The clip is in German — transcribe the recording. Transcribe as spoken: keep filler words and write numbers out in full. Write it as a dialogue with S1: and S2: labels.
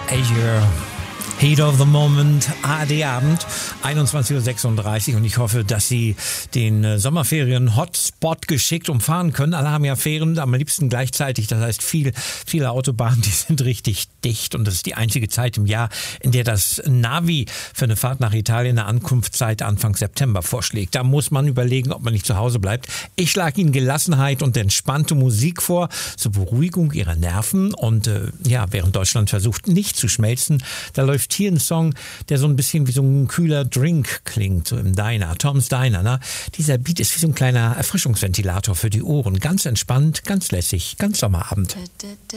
S1: Azure. Heat of the Moment, A R D-Abend, einundzwanzig Uhr sechsunddreißig, und ich hoffe, dass Sie den äh, Sommerferien-Hotspot geschickt umfahren können. Alle haben ja Ferien, am liebsten gleichzeitig, das heißt viel, viele Autobahnen, die sind richtig dicht, und das ist die einzige Zeit im Jahr, in der das Navi für eine Fahrt nach Italien eine Ankunftszeit Anfang September vorschlägt. Da muss man überlegen, ob man nicht zu Hause bleibt. Ich schlage Ihnen Gelassenheit und entspannte Musik vor, zur Beruhigung Ihrer Nerven, und äh, ja, während Deutschland versucht, nicht zu schmelzen, da läuft hier ein Song, der so ein bisschen wie so ein kühler Drink klingt, so im Diner, Tom's Diner. Ne? Dieser Beat ist wie so ein kleiner Erfrischungsventilator für die Ohren. Ganz entspannt, ganz lässig, ganz Sommerabend.